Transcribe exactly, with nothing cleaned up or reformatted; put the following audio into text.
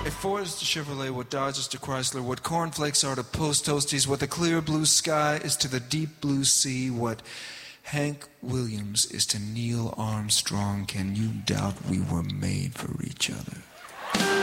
If Ford is to Chevrolet what Dodge is to Chrysler, what cornflakes are to Post Toasties, what the clear blue sky is to the deep blue sea, what Hank Williams is to Neil Armstrong, can you doubt we were made for each other?